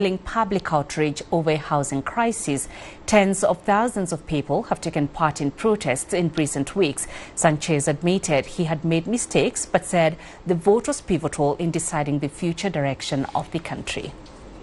Public outrage over a housing crisis. Tens of thousands of people have taken part in protests in recent weeks. Sanchez admitted he had made mistakes but said the vote was pivotal in deciding the future direction of the country.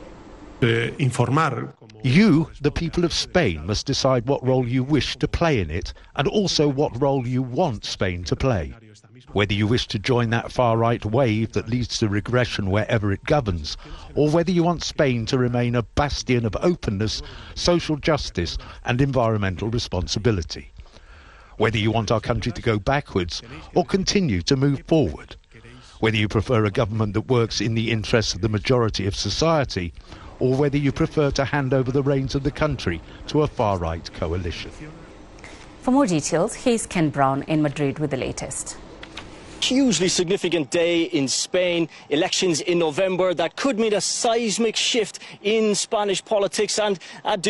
You, the people of Spain, must decide what role you wish to play in it and also what role you want Spain to play. Whether you wish to join that far-right wave that leads to regression wherever it governs, or whether you want Spain to remain a bastion of openness, social justice and environmental responsibility. Whether you want our country to go backwards or continue to move forward. Whether you prefer a government that works in the interests of the majority of society, or whether you prefer to hand over the reins of the country to a far-right coalition. For more details, here's Ken Brown in Madrid with the latest. Hugely significant day in Spain, elections in November that could mean a seismic shift in Spanish politics and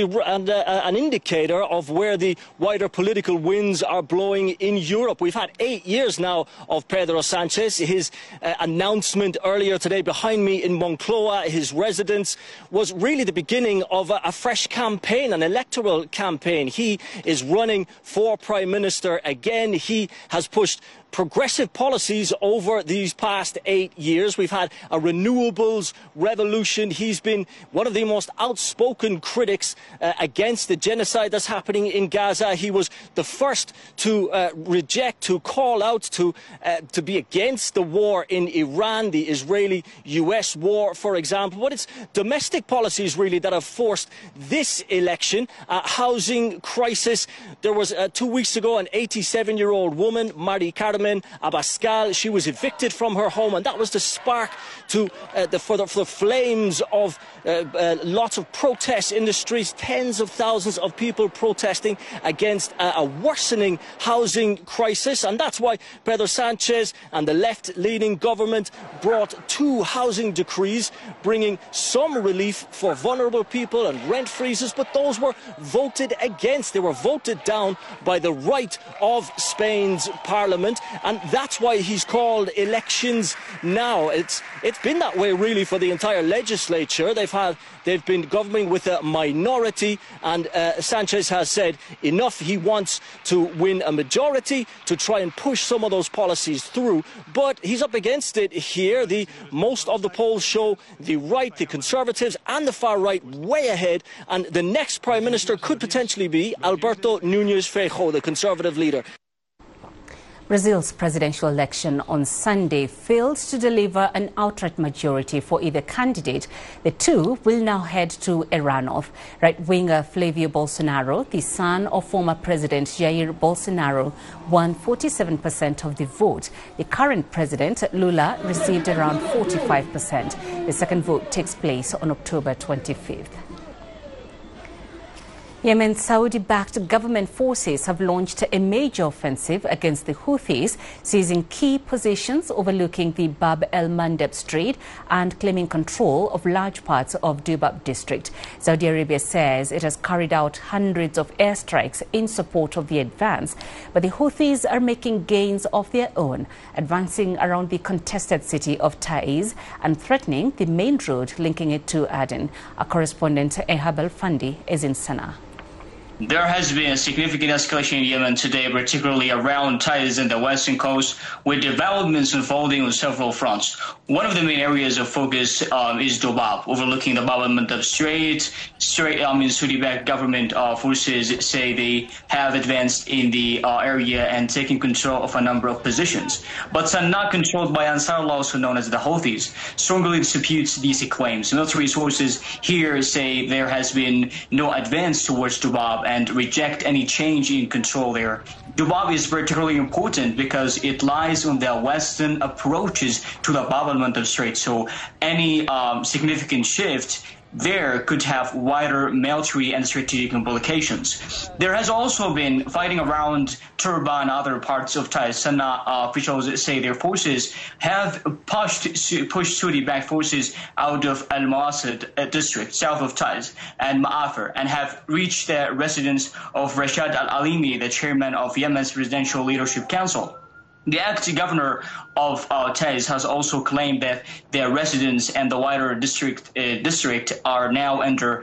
an indicator of where the wider political winds are blowing in Europe. We've had 8 years now of Pedro Sanchez. His announcement earlier today behind me in Moncloa, his residence, was really the beginning of a fresh campaign, an electoral campaign. He is running for Prime Minister again. He has pushed progressive policies over these past 8 years. We've had a renewables revolution. He's been one of the most outspoken critics against the genocide that's happening in Gaza. He was the first to reject, to call out, to be against the war in Iran, the Israeli-US war, for example. But it's domestic policies really that have forced this election. Housing crisis. There was 2 weeks ago an 87-year-old woman, Mari Carmen Abascal. She was evicted from her home, and that was the spark to for the flames of lots of protests in the streets. Tens of thousands of people protesting against a worsening housing crisis, and that's why Pedro Sanchez and the left-leaning government brought 2 housing decrees bringing some relief for vulnerable people and rent freezes, but those were voted against. They were voted down by the right of Spain's parliament. And that's why he's called elections now. It's been that way really for the entire legislature. They've been governing with a minority, and Sanchez has said enough. He wants to win a majority to try and push some of those policies through. But he's up against it here. Most of the polls show the right, the Conservatives and the far right way ahead. And the next Prime Minister could potentially be Alberto Núñez Feijóo, the Conservative leader. Brazil's presidential election on Sunday failed to deliver an outright majority for either candidate. The two will now head to a runoff. Right-winger Flavio Bolsonaro, the son of former President Jair Bolsonaro, won 47% of the vote. The current president, Lula, received around 45%. The second vote takes place on October 25th. Yemen's Saudi-backed government forces have launched a major offensive against the Houthis, seizing key positions overlooking the Bab el-Mandeb Strait and claiming control of large parts of Dubab district. Saudi Arabia says it has carried out hundreds of airstrikes in support of the advance, but the Houthis are making gains of their own, advancing around the contested city of Taiz and threatening the main road linking it to Aden. Our correspondent Ehab Al-Fandi is in Sana'a. There has been a significant escalation in Yemen today, particularly around Taiz and the western coast, with developments unfolding on several fronts. One of the main areas of focus is Dubab, overlooking the Bab el-Mandeb Strait. Saudi-backed government forces say they have advanced in the area and taken control of a number of positions. But Sana'a, controlled by Ansarullah, also known as the Houthis, strongly disputes these claims. Military sources here say there has been no advance towards Dubab and reject any change in control there. Dubab is particularly important because it lies on the western approaches to the Bab el-Mandeb Strait, so any significant shift there could have wider military and strategic implications. There has also been fighting around Turba and other parts of Taiz. Sana'a officials say their forces have pushed Saudi-backed forces out of Al-Mawasad district, south of Taiz, and Ma'afir, and have reached the residence of Rashad Al-Alimi, the chairman of Yemen's Presidential Leadership Council. The acting governor of Taiz has also claimed that their residents and the wider district are now under